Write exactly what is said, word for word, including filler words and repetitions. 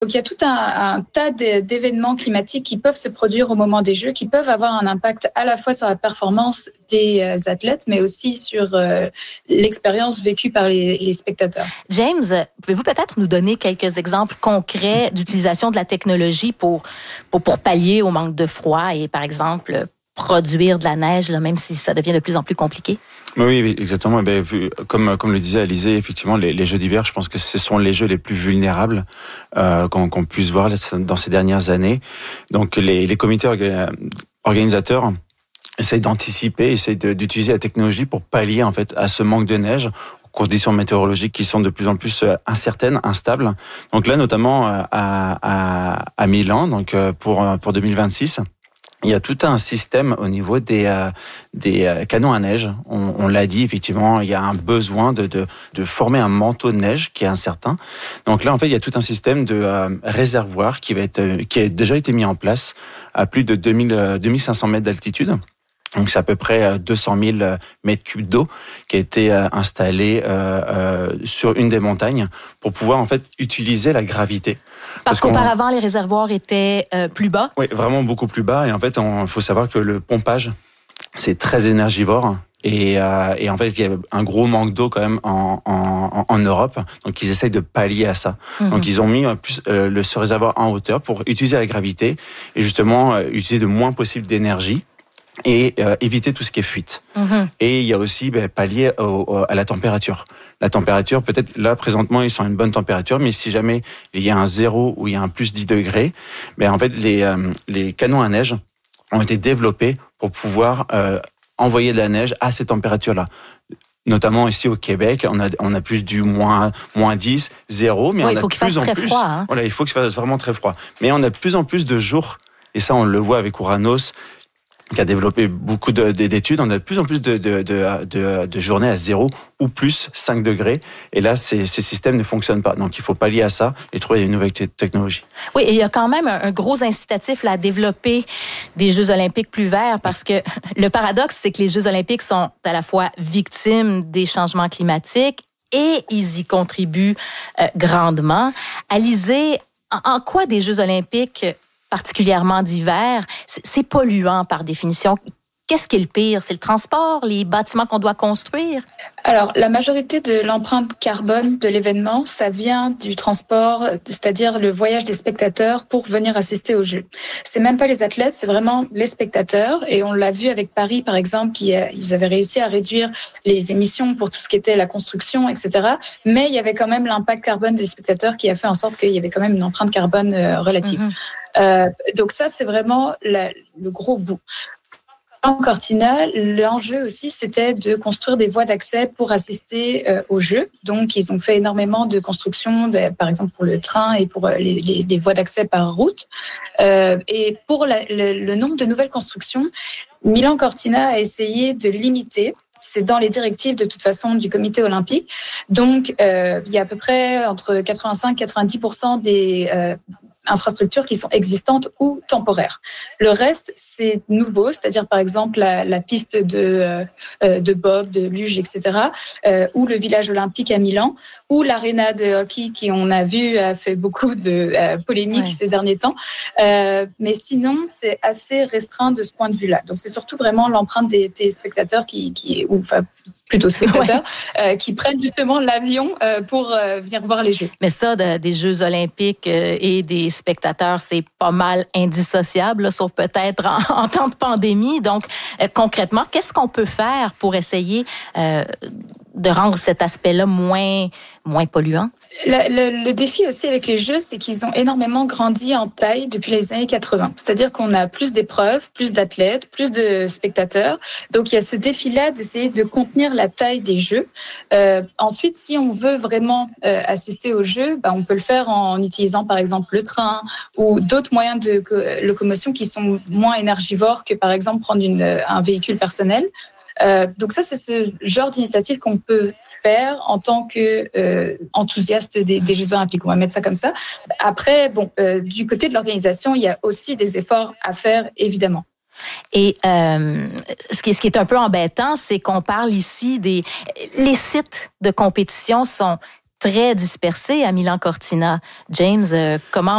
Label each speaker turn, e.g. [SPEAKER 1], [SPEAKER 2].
[SPEAKER 1] Donc, il y a tout un, un tas d'événements climatiques qui peuvent se produire au moment des Jeux, qui peuvent avoir un impact à la fois sur la performance des euh, athlètes, mais aussi sur euh, l'expérience vécue par les, les spectateurs.
[SPEAKER 2] James, pouvez-vous peut-être nous donner quelques exemples concrets d'utilisation de la technologie pour, pour, pour pallier au manque de froid et, par exemple, produire de la neige, là, même si ça devient de plus en plus compliqué?
[SPEAKER 3] Oui, exactement. Ben, vu, comme comme le disait Alizée, effectivement, les, les Jeux d'hiver, je pense que ce sont les Jeux les plus vulnérables euh, qu'on, qu'on puisse voir dans ces dernières années. Donc, les, les comités orga- organisateurs essayent d'anticiper, essayent de, d'utiliser la technologie pour pallier en fait à ce manque de neige, aux conditions météorologiques qui sont de plus en plus incertaines, instables. Donc là, notamment à à, à Milan, donc pour pour deux mille vingt-six. Il y a tout un système au niveau des euh, des euh, canons à neige. On, on l'a dit, effectivement, il y a un besoin de, de de former un manteau de neige qui est incertain. Donc là, en fait, il y a tout un système de euh, réservoir qui va être euh, qui a déjà été mis en place à plus de deux mille deux mille cinq cents mètres d'altitude. Donc c'est à peu près deux cent mille mètres cubes d'eau qui a été installé euh, euh, sur une des montagnes pour pouvoir en fait utiliser la gravité.
[SPEAKER 2] Parce, Parce qu'auparavant les réservoirs étaient euh, plus bas.
[SPEAKER 3] Oui, vraiment beaucoup plus bas. Et en fait, il faut savoir que le pompage c'est très énergivore. Et, euh, et en fait, il y a un gros manque d'eau quand même en, en, en Europe. Donc, ils essayent de pallier à ça. Mm-hmm. Donc, ils ont mis plus euh, le, ce réservoir en hauteur pour utiliser la gravité et justement euh, utiliser le moins possible d'énergie et euh, éviter tout ce qui est fuite. Mmh. Et il y a aussi ben, pallier au, au, à la température. La température, peut-être là présentement ils sont à une bonne température, mais si jamais il y a un zéro ou il y a un plus dix degrés, ben en fait les euh, les canons à neige ont été développés pour pouvoir euh, envoyer de la neige à ces températures-là. Notamment ici au Québec, on a on a plus du moins moins dix, zéro, mais
[SPEAKER 2] oui,
[SPEAKER 3] on a
[SPEAKER 2] de plus en plus. Froid, hein.
[SPEAKER 3] Voilà, il faut qu'il fasse vraiment très froid. Mais on a de plus en plus de jours, et ça on le voit avec Ouranos, qui a développé beaucoup de, d'études. On a de plus en plus de, de, de, de, de journées à zéro ou plus cinq degrés. Et là, ces, ces systèmes ne fonctionnent pas. Donc, il faut pallier à ça et trouver une nouvelle technologie.
[SPEAKER 2] Oui, et il y a quand même un, un gros incitatif là, à développer des Jeux olympiques plus verts parce que le paradoxe, c'est que les Jeux olympiques sont à la fois victimes des changements climatiques et ils y contribuent euh, grandement. Alizée, en, en quoi des Jeux olympiques particulièrement d'hiver, c'est polluant par définition. Qu'est-ce qui est le pire? C'est le transport, les bâtiments qu'on doit construire?
[SPEAKER 1] Alors, la majorité de l'empreinte carbone de l'événement, ça vient du transport, c'est-à-dire le voyage des spectateurs pour venir assister aux Jeux. C'est même pas les athlètes, c'est vraiment les spectateurs. Et on l'a vu avec Paris, par exemple, qui ils avaient réussi à réduire les émissions pour tout ce qui était la construction, et cetera. Mais il y avait quand même l'impact carbone des spectateurs qui a fait en sorte qu'il y avait quand même une empreinte carbone relative. Mm-hmm. Euh, donc ça, c'est vraiment la, le gros bout. En Cortina, l'enjeu aussi, c'était de construire des voies d'accès pour assister euh, aux Jeux. Donc, ils ont fait énormément de construction, de, par exemple pour le train et pour les, les, les voies d'accès par route. Euh, et pour la, le, le nombre de nouvelles constructions, Milan Cortina a essayé de limiter. C'est dans les directives, de toute façon, du comité olympique. Donc, euh, il y a à peu près entre quatre-vingt-cinq et quatre-vingt-dix pour cent des euh, infrastructures qui sont existantes ou temporaires. Le reste, c'est nouveau, c'est-à-dire, par exemple, la, la piste de, euh, de bob, de luge, et cetera, euh, ou le village olympique à Milan, ou l'aréna de hockey qui, on a vu, a fait beaucoup de euh, polémiques ouais. ces derniers temps. Euh, mais sinon, c'est assez restreint de ce point de vue-là. Donc, c'est surtout vraiment l'empreinte des téléspectateurs qui, qui ou enfin, plutôt spectateurs, ouais. euh, qui prennent justement l'avion euh, pour euh, venir voir les Jeux.
[SPEAKER 2] Mais ça, de, des Jeux olympiques euh, et des spectateurs, c'est pas mal indissociable, là, sauf peut-être en, en temps de pandémie. Donc, euh, concrètement, qu'est-ce qu'on peut faire pour essayer euh, de rendre cet aspect-là moins, moins polluant?
[SPEAKER 1] Le, le, le défi aussi avec les Jeux, c'est qu'ils ont énormément grandi en taille depuis les années quatre-vingts. C'est-à-dire qu'on a plus d'épreuves, plus d'athlètes, plus de spectateurs. Donc, il y a ce défi-là d'essayer de contenir la taille des Jeux. Euh, ensuite, si on veut vraiment euh, assister aux Jeux, bah, on peut le faire en, en utilisant, par exemple, le train ou d'autres moyens de locomotion qui sont moins énergivores que, par exemple, prendre une, un véhicule personnel. Euh, donc ça, c'est ce genre d'initiative qu'on peut faire en tant qu'enthousiaste euh, des, des Jeux Olympiques. On va mettre ça comme ça. Après, bon, euh, du côté de l'organisation, il y a aussi des efforts à faire, évidemment.
[SPEAKER 2] Et euh, ce, qui, ce qui est un peu embêtant, c'est qu'on parle ici des... Les sites de compétition sont très dispersé à Milan Cortina. James, euh, comment